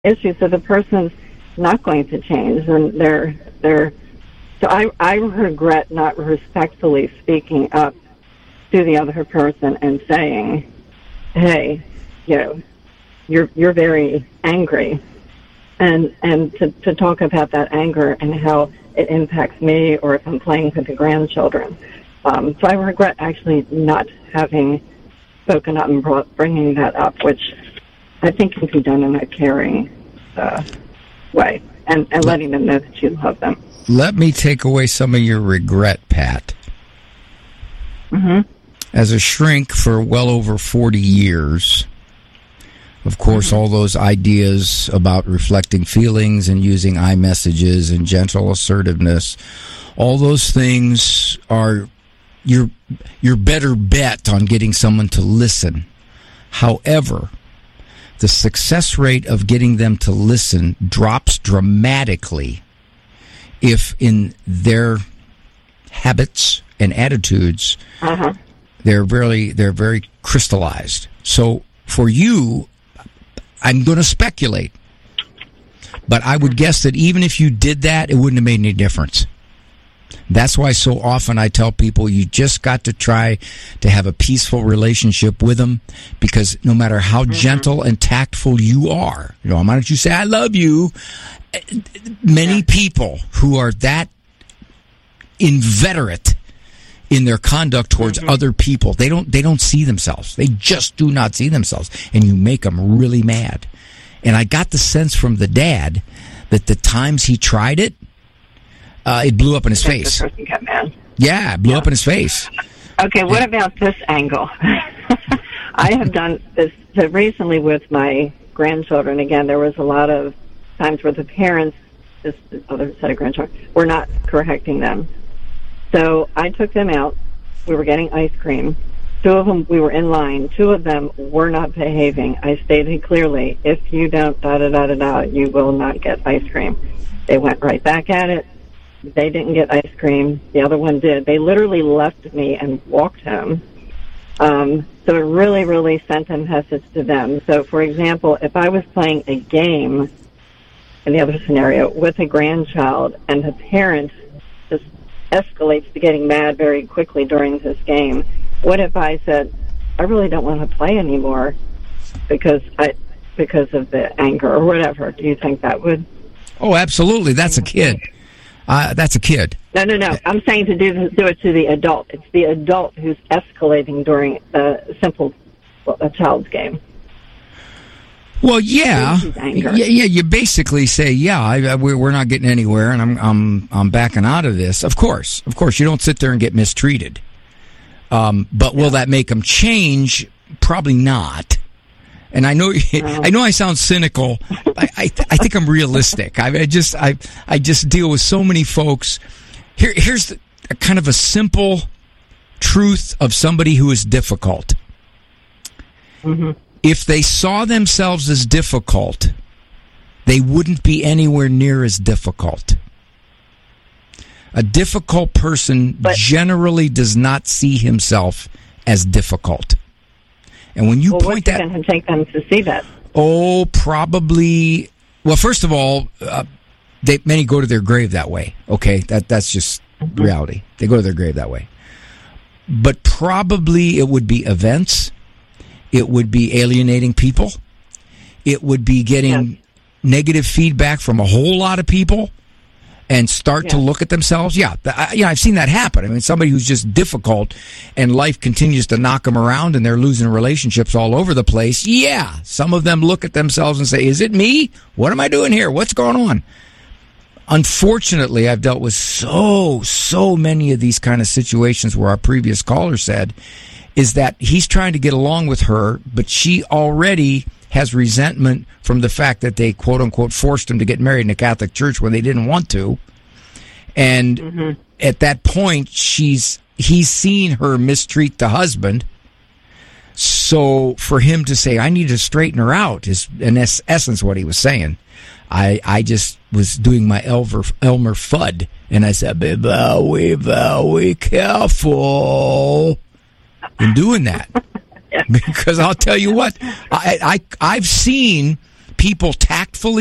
issue. So the person's not going to change, and they're. So I regret not respectfully speaking up to the other person and saying, "Hey, you're very angry," and to talk about that anger and how it impacts me, or if I'm playing with the grandchildren. So I regret actually not having spoken up and bringing that up, which I think can be done in a caring way, and letting them know that you love them. Let me take away some of your regret, Pat. Mm-hmm. As a shrink for well over 40 years, of course, all those ideas about reflecting feelings and using iMessages and gentle assertiveness, all those things are your better bet on getting someone to listen. However, the success rate of getting them to listen drops dramatically if in their habits and attitudes, they're very crystallized. So for you, I'm going to speculate, but I would guess that even if you did that, it wouldn't have made any difference. That's why so often I tell people you just got to try to have a peaceful relationship with them, because no matter how gentle and tactful you are, why don't you say, I love you? Many people who are that inveterate in their conduct towards other people, they don't see themselves. They just do not see themselves, and you make them really mad. And I got the sense from the dad that the times he tried it, it blew up in his face. The person got mad. Yeah, it blew up in his face. Okay, what about this angle? I have done this recently with my grandchildren. Again, there was a lot of times where the parents, this other set of grandchildren, were not correcting them. So I took them out. We were getting ice cream. Two of them, we were in line. Two of them were not behaving. I stated clearly, if you don't da-da-da-da-da, you will not get ice cream. They went right back at it. They didn't get ice cream. The other one did. They literally left me and walked home. So it really, really sent a message to them. So, for example, if I was playing a game in the other scenario with a grandchild and the parent just escalates to getting mad very quickly during this game, what if I said, I really don't want to play anymore because of the anger or whatever? Do you think that would? Oh, absolutely. That's a kid. That's a kid. No. I'm saying to do it to the adult. It's the adult who's escalating during a child's game. Well, yeah. You basically say, we're not getting anywhere, and I'm backing out of this. Of course, you don't sit there and get mistreated. But will that make them change? Probably not. And I know I sound cynical. I think I'm realistic. I just deal with so many folks. Here's a kind of a simple truth of somebody who is difficult. Mm-hmm. If they saw themselves as difficult, they wouldn't be anywhere near as difficult. A difficult person generally does not see himself as difficult. And when you point that, what's going to take them to see that? Oh, probably. Well, first of all, many go to their grave that way. Okay, that's just reality. They go to their grave that way. But probably it would be events. It would be alienating people. It would be getting negative feedback from a whole lot of people and start to look at themselves. I've seen that happen. I mean, somebody who's just difficult and life continues to knock them around and they're losing relationships all over the place. Yeah, some of them look at themselves and say, is it me? What am I doing here? What's going on? Unfortunately, I've dealt with so many of these kind of situations where our previous caller said is that he's trying to get along with her, but she already has resentment from the fact that they, quote unquote, forced him to get married in a Catholic church when they didn't want to. And at that point, he's seen her mistreat the husband. So for him to say, I need to straighten her out is in essence what he was saying. I just was doing my Elmer Fudd, and I said, be very careful in doing that. Because I'll tell you what, I've seen people tactfully